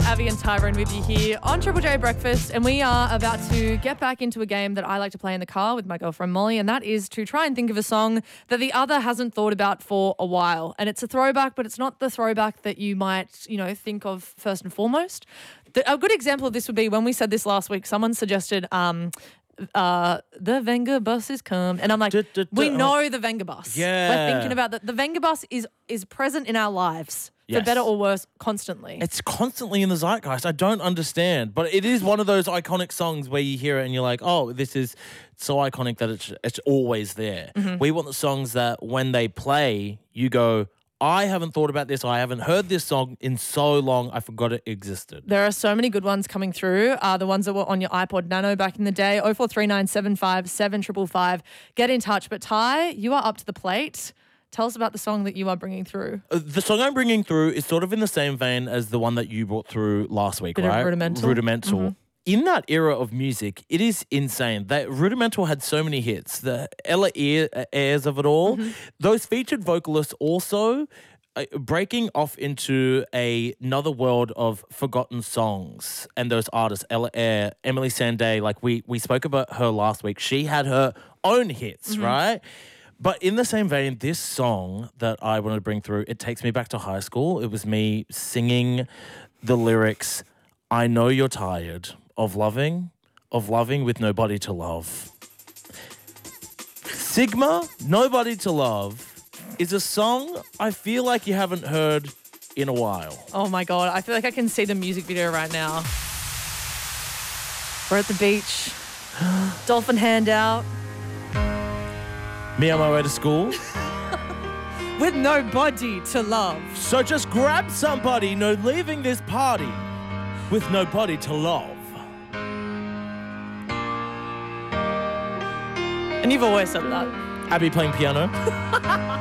Abby and Tyrone with you here on Triple J Breakfast, and we are about to get back into a game that I like to play in the car with my girlfriend Molly, and that is to try and think of a song that the other hasn't thought about for a while. And it's a throwback, but it's not the throwback that you might, think of first and foremost. A good example of this would be when we said this last week, someone suggested the Venga bus is come, and I'm like, we know the Venga bus. Yeah. We're thinking about that. The Venga bus is present in our lives. Yes. For better or worse, constantly. It's constantly in the zeitgeist. I don't understand. But it is one of those iconic songs where you hear it and you're like, oh, this is so iconic that it's always there. Mm-hmm. We want the songs that when they play, you go, I haven't thought about this. I haven't heard this song in so long. I forgot it existed. There are so many good ones coming through. The ones that were on your iPod Nano back in the day. 0439757555. Get in touch. But Ty, you are up to the plate. Tell us about the song that you are bringing through. The song I'm bringing through is sort of in the same vein as the one that you brought through last week, Bit right? of Rudimental. Rudimental. In that era of music, it is insane that Rudimental had so many hits. The Ella Airs of it all. Those featured vocalists also breaking off into another world of forgotten songs. And those artists, Ella Air, Emily Sandé, like we spoke about her last week. She had her own hits, right? But in the same vein, this song that I wanted to bring through, it takes me back to high school. It was me singing the lyrics, I know you're tired of loving with nobody to love. Sigma, Nobody to Love, is a song I feel like you haven't heard in a while. Oh my God. I feel like I can see the music video right now. We're at the beach. Dolphin hand out. Me on my way to school. With nobody to love. So just grab somebody, no leaving this party with nobody to love. And you've always said that. Abby playing piano.